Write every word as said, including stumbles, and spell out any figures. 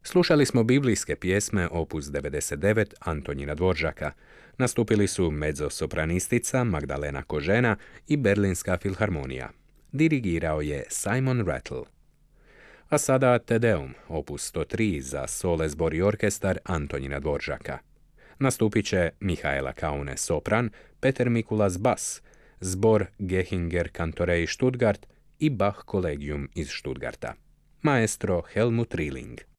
Slušali smo biblijske pjesme opus devedeset devet Antonjina Dvoržaka. Nastupili su mezzosopranistica Magdalena Kožena i Berlinska filharmonija. Dirigirao je Simon Rattle. A sada Te Deum, opus sto tri za sole zbor i orkestar Antonjina Dvoržaka. Nastupit će Mihaela Kaune sopran, Peter Mikulas bas, zbor Gehinger Kantorei Stuttgart i Bach Collegium iz Stuttgarta. Maestro Helmut Rilling.